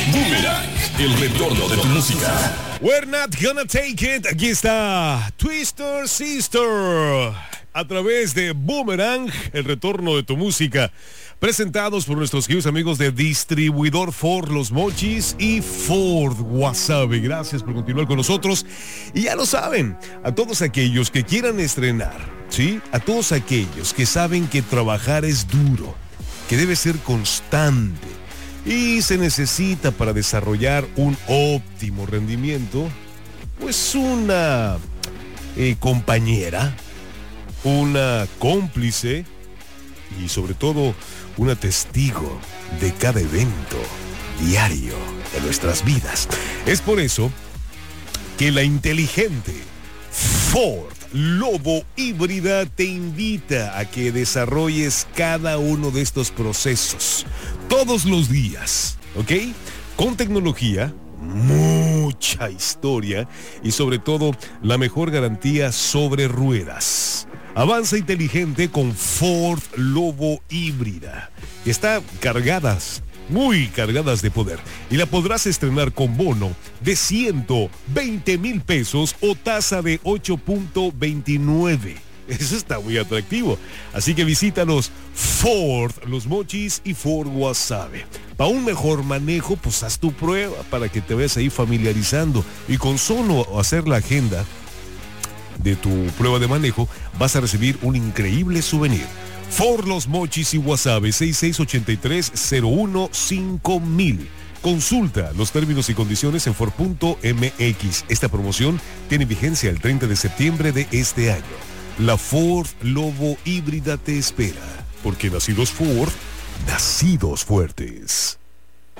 Boomerang, el retorno de tu música. We're not gonna take it. Aquí está Twister Sister. A través de Boomerang, el retorno de tu música. Presentados por nuestros queridos amigos de Distribuidor Ford Los Mochis y Ford Guasave. Gracias por continuar con nosotros. Y ya lo saben, a todos aquellos que quieran estrenar, ¿sí? A todos aquellos que saben que trabajar es duro, que debe ser constante y se necesita para desarrollar un óptimo rendimiento, pues una compañera, una cómplice y sobre todo una testigo de cada evento diario de nuestras vidas. Es por eso que la inteligente Ford Lobo híbrida te invita a que desarrolles cada uno de estos procesos todos los días, ¿ok? Con tecnología, mucha historia y sobre todo la mejor garantía sobre ruedas. Avanza inteligente con Ford Lobo híbrida. Está cargadas, muy cargadas de poder. Y la podrás estrenar con bono de 120,000 pesos o tasa de 8.29. Eso está muy atractivo. Así que visítalos Ford Los Mochis y Ford Guasave. Para un mejor manejo, pues haz tu prueba para que te vayas ahí familiarizando. Y con solo hacer la agenda de tu prueba de manejo, vas a recibir un increíble souvenir. Ford Los Mochis y Guasave, 6683-015000. Consulta los términos y condiciones en Ford.mx. Esta promoción tiene vigencia el 30 de septiembre de este año. La Ford Lobo híbrida te espera, porque nacidos Ford, nacidos fuertes.